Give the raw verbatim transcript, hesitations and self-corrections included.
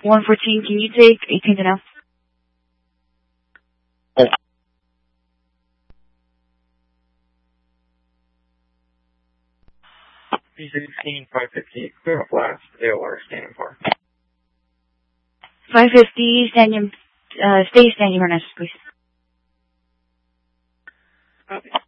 one fourteen, can you take eighteen to now? P sixteen, five fifty, clear up last, A O R standing for. five fifty, stand your, uh, stay standing your nest, please. Copy.